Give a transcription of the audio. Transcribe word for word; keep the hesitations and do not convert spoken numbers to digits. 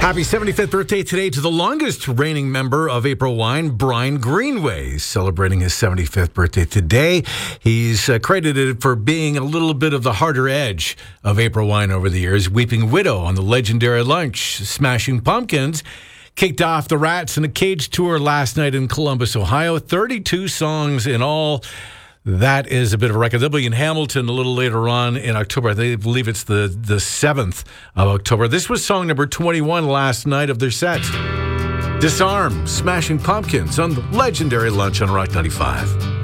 Happy seventy-fifth birthday today to the longest reigning member of April Wine, Brian Greenway. He's celebrating his seventy-fifth birthday today. He's uh, credited for being a little bit of the harder edge of April Wine over the years. Weeping Widow on the legendary Lunch, Smashing Pumpkins kicked off the Rats in a Cage tour last night in Columbus, Ohio. thirty-two songs in all. That is a bit of a record. They'll be in Hamilton a little later on in October. I believe it's the, the seventh of October. This was song number twenty-one last night of their set. Disarm, Smashing Pumpkins on the legendary Lunch on Rock ninety-five.